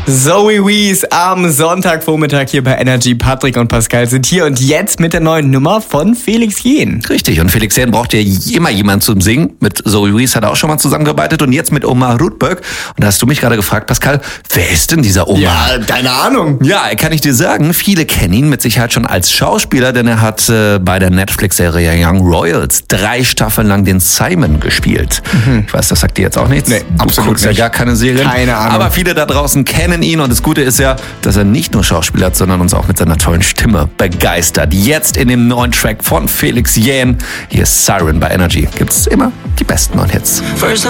Zoe Wees am Sonntagvormittag hier bei Energy. Patrick und Pascal sind hier und jetzt mit der neuen Nummer von Felix Jähn. Richtig, und Felix Jähn braucht ja immer jemanden zum Singen. Mit Zoe Wees hat er auch schon mal zusammengearbeitet und jetzt mit Omar Rudberg. Und da hast du mich gerade gefragt, Pascal, wer ist denn dieser Omar? Ja, keine Ahnung. Ja, kann ich dir sagen, viele kennen ihn mit Sicherheit schon als Schauspieler, denn er hat bei der Netflix-Serie Young Royals 3 Staffeln lang den Simon gespielt. Ich weiß, das sagt dir jetzt auch nichts. Nee, du absolut guckst nicht. Ja gar keine Serien. Keine Ahnung. Aber viele da draußen kennen ihn und das Gute ist ja, dass er nicht nur Schauspieler hat, sondern uns auch mit seiner tollen Stimme begeistert. Jetzt in dem neuen Track von Felix Jähn. Hier ist Siren bei Energy. Gibt's immer die besten neuen Hits. First